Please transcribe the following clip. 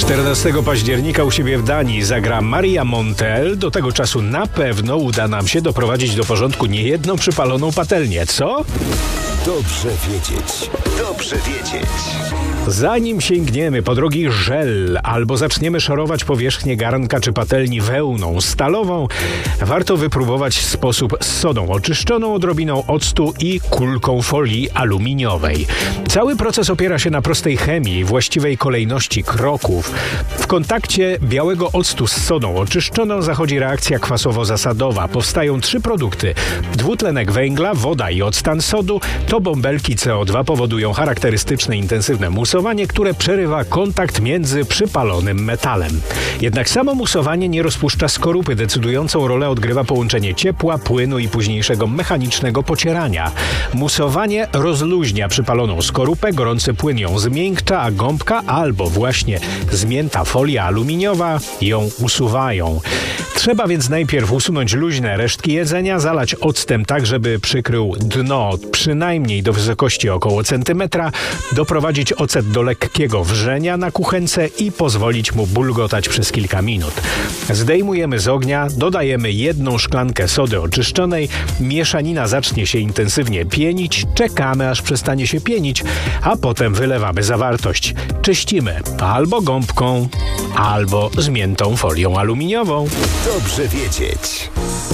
14 października u siebie w Danii zagra Maria Montel. Do tego czasu na pewno uda nam się doprowadzić do porządku niejedną przypaloną patelnię, co? Dobrze wiedzieć. Dobrze wiedzieć. Zanim sięgniemy po drogi żel albo zaczniemy szorować powierzchnię garnka czy patelni wełną stalową, warto wypróbować sposób z sodą oczyszczoną, odrobiną octu i kulką folii aluminiowej. Cały proces opiera się na prostej chemii i właściwej kolejności kroków. W kontakcie białego octu z sodą oczyszczoną zachodzi reakcja kwasowo-zasadowa. Powstają 3 produkty. Dwutlenek węgla, woda i octan sodu. To bąbelki CO2 powodują charakterystyczne intensywne musowanie, które przerywa kontakt między przypalonym metalem. Jednak samo musowanie nie rozpuszcza skorupy. Decydującą rolę odgrywa połączenie ciepła, płynu i późniejszego mechanicznego pocierania. Musowanie rozluźnia przypaloną skorupę, gorący płyn ją zmiękcza, a gąbka albo właśnie zmięta folia aluminiowa ją usuwają. Trzeba więc najpierw usunąć luźne resztki jedzenia, zalać octem tak, żeby przykrył dno przynajmniej do wysokości około centymetra, doprowadzić ocet do lekkiego wrzenia na kuchence i pozwolić mu bulgotać przez kilka minut. Zdejmujemy z ognia, dodajemy 1 szklankę sody oczyszczonej, mieszanina zacznie się intensywnie pienić, czekamy aż przestanie się pienić, a potem wylewamy zawartość. Czyścimy albo gąbką, albo zmiętą folią aluminiową. Dobrze wiedzieć.